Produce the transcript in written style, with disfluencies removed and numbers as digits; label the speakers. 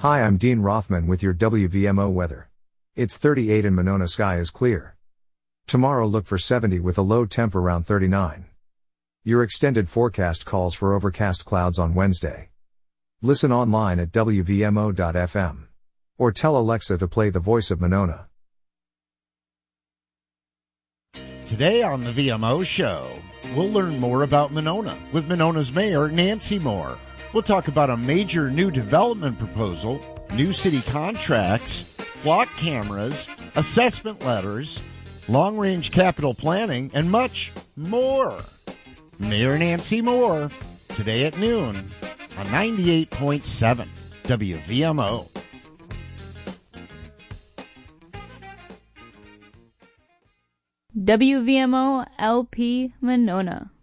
Speaker 1: Hi, I'm Dean Rothman with your WVMO weather. It's 38 in Monona, sky is clear. Tomorrow look for 70 with a low temp around 39. Your extended forecast calls for overcast clouds on Wednesday. Listen online at WVMO.fm. Or tell Alexa to play The Voice of Monona.
Speaker 2: Today on the VMO Show, we'll learn more about Monona with Monona's Mayor, Nancy Moore. We'll talk about a major new development proposal, new city contracts, flock cameras, assessment letters, long-range capital planning, and much more. Mayor Nancy Moore, today at noon on 98.7 WVMO.
Speaker 3: WVMO LP Monona.